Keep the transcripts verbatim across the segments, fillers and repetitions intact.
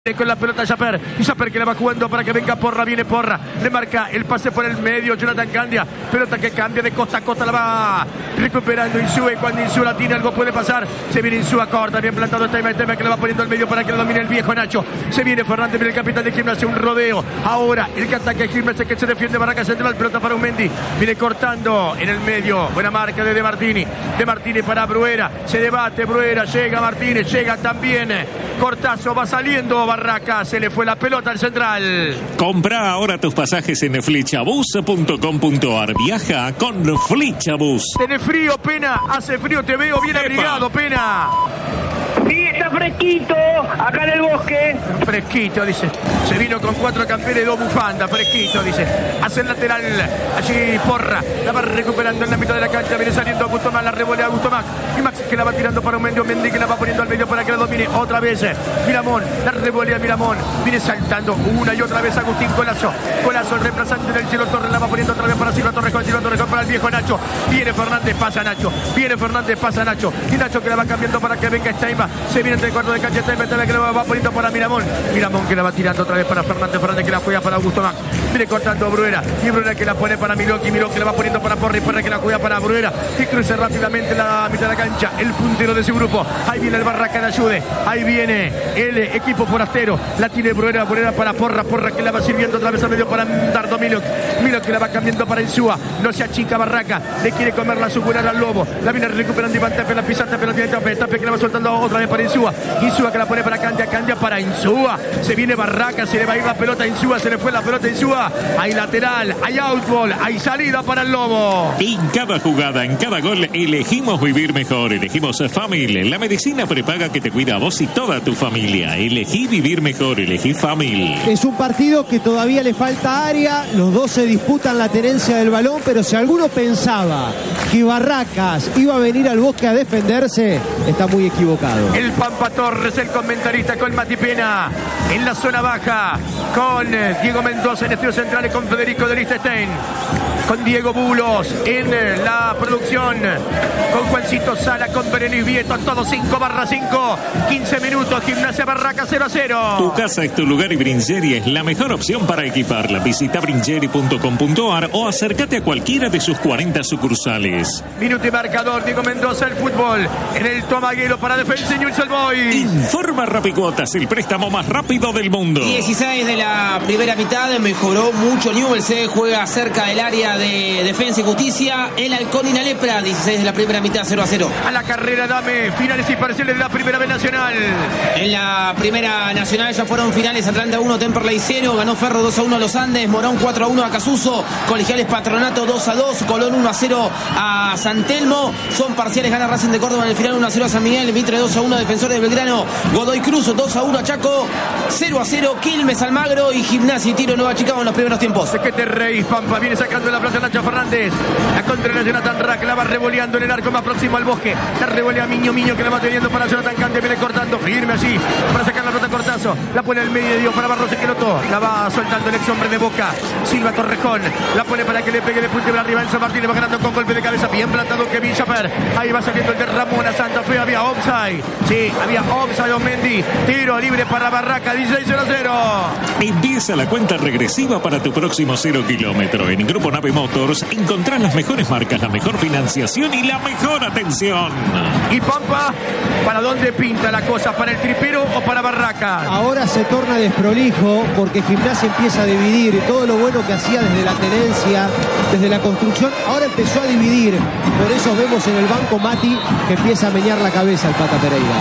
Con la pelota Japer, y Japer que la va jugando para que venga Porra, viene Porra, le marca el pase por el medio, Jonathan Candia, pelota que cambia de costa a costa, la va recuperando Insúa, y cuando Insúa la tiene algo puede pasar, se viene Insúa corta, bien plantado Tema, Tema que le va poniendo al medio para que lo domine el viejo Nacho, se viene Fernández, viene el capitán de Gimnasia, un rodeo, ahora el que ataca Gimnasia que se defiende, Barraca Central, pelota para Umendi, viene cortando en el medio, buena marca de De Martini, De Martini para Bruera, se debate Bruera, llega Martínez, llega también Cortazo, va saliendo Barraca, se le fue la pelota al central. Compra ahora tus pasajes en flechabus punto com punto ar. Viaja con Flechabus. Tenés frío, Pena, hace frío, te veo bien abrigado, Pena. Sí, está fresquito, acá en el bosque. Fresquito, dice. Se vino con cuatro campeones y dos bufandas, fresquito, dice. Hace el lateral, allí Porra, la va recuperando en la mitad de la cancha, viene saliendo Augusto Max, la revolea Augusto Max. Y Max que la va tirando para un medio, Mendy que la va poniendo al medio para que la domine otra vez. Miramón, la revolea Miramón, viene saltando una y otra vez Agustín Colazo. Colazo, el reemplazante del Cielo Torres, la va poniendo otra vez para Silva Torres, con Silva Torres para el viejo Nacho. Viene Fernández, pasa Nacho. Viene Fernández, pasa Nacho. Y Nacho que la va cambiando para que venga Steinba. Se viene entre el cuarto de cancha, Steinba que la va poniendo para Miramón. Miramón que la va tirando otra vez para Fernández. Fernández que la juega para Augusto Max. Viene cortando Bruera. Y Bruera que la pone para Miroki. Miroki que la va poniendo para Porra. Y Porra que la juega para Bruera. Y cruce rápidamente la mitad de la cancha. El puntero de su grupo. Ahí viene el Barraca de ayude. Ahí viene el equipo forastero. La tiene Bruera. Bruera para Porra. Porra que la va sirviendo otra vez a medio para Dardo Milok. Milok que la va cambiando para Insúa. No se achica Barraca. Le quiere comer la sucular al lobo. La viene recuperando Iván Tepe. La pisa Tepe. La tiene Tepe. Tepe que la va soltando otra vez para Insúa. Insúa que la pone para Candia. Candia para Insúa. Se viene Barraca. Se le va a ir la pelota a Insúa. Se le fue la pelota a Insúa. Hay lateral. Hay outball. Hay salida para el lobo. En cada jugada, en cada gol, elegimos vivir mejor. Elegimos Family, la medicina prepaga que te cuida a vos y toda tu familia. Elegí vivir mejor. Elegí Family. Es un partido que todavía le falta área. Los dos se disputan la tenencia del balón, pero si alguno pensaba que Barracas iba a venir al bosque a defenderse, está muy equivocado. El Pampa Torres, el comentarista con Mati Pena en la zona baja, con Diego Mendoza en estudios centrales, con Federico de Liechtenstein, con Diego Bulos en la producción, con Juancito Sala, con Berenice Vieto, todo cinco barra cinco, quince minutos, Gimnasia Barraca cero a cero. Tu casa es tu lugar y Bringeri es la mejor opción para equiparla. Visita bringeri punto com punto ar o acércate a cualquiera de sus cuarenta sucursales. Minuto y marcador, Diego Mendoza, el fútbol en el Tomaguero para Defensa y Newell's Old Boys. Informa Rapicuotas, el préstamo más rápido del mundo. dieciséis de la primera mitad, mejoró mucho Newell's, se juega cerca del área de Defensa y Justicia, el Halcón y la Lepra, dieciséis de la primera mitad, cero a cero. A la carrera, dame finales y parciales de la primera B Nacional. En la primera Nacional ya fueron finales: Atlanta uno, Temperley cero, ganó Ferro dos a uno a Los Andes, Morón cuatro a uno a Casuso, Colegiales Patronato dos a dos, Colón uno a cero a San Telmo, son parciales, gana Racing de Córdoba en el final uno a cero a San Miguel, Mitre dos a uno a Defensores de Belgrano, Godoy Cruz dos a uno a Chaco, cero a cero Quilmes Almagro y Gimnasia y Tiro Nueva Chicago en los primeros tiempos. ¿De qué te reís, Pampa? Viene sacando la plaza Nacho Fernández. La contra de Jonathan Rack, la va revoleando en el arco más próximo al bosque. La revolea Miño Miño que la va teniendo para Jonathan Cante. Viene cortando, firme allí para sacar la pelota Cortazo. La pone al medio para Barros Esqueloto. La va soltando el ex hombre de Boca, Silva Torrejón. La pone para que le pegue de punta para arriba. Enzo Martínez va ganando con golpe de cabeza. Bien plantado Kevin Japer. Ahí va saliendo el de Ramón a Santa Fe. Había offside. Sí, había offside Omendi. Tiro libre para Barraca. dieciséis a cero. Empieza la cuenta regresiva para tu próximo cero kilómetro. En Grupo Nave Motors encontrás las mejores marcas, la mejor financiación y la mejor atención. Y Pampa, ¿para dónde pinta la cosa? ¿Para el tripero o para Barraca? Ahora se torna desprolijo porque Gimnasia empieza a dividir todo lo bueno que hacía desde la tenencia, desde la construcción. Ahora empezó a dividir. Por eso vemos en el banco Mati que empieza a meñar la cabeza el Pata Pereira.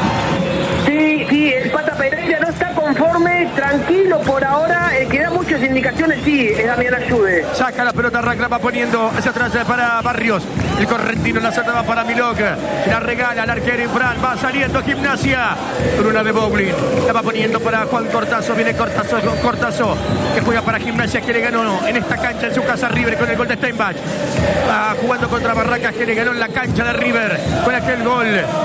Sí, sí, el Pata Pereira no está conforme, tranquilo por ahora, el que da muchas indicaciones sí, es Damián Ayude. Saca la pelota, Rack la va poniendo hacia atrás para Barrios. El correntino la salta va para Milok. La regala al arquero Infran. Va saliendo Gimnasia. Con una de Bowling. La va poniendo para Juan Cortazo. Viene Cortazo, Cortazo que juega para Gimnasia, que le ganó en esta cancha en su casa River con el gol de Steinbach. Va jugando contra Barracas, que le ganó en la cancha de River con aquel gol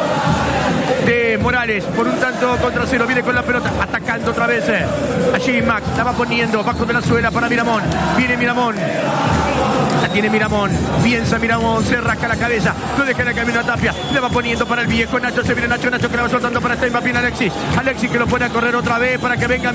de Morales por un tanto contra cero. Viene con la pelota atacando otra vez allí Max, la va poniendo bajo de la suela para Miramón. Viene Miramón La tiene Miramón. Piensa Miramón. Se rasca la cabeza. Lo deja en el camino a Tapia. Le va poniendo para el viejo Nacho. Se viene Nacho. Nacho que la va soltando para Steinbach. Viene Alexis. Alexis que lo pone a correr otra vez para que venga